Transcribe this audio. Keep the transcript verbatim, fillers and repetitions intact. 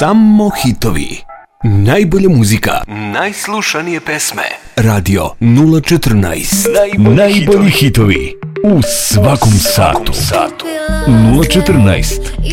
Samo hitovi. Najbolja muzika. Najslušanije pesme. Radio nula četrnaest. Najbolji, Najbolji hitovi. U svakom satu. nula četrnaest.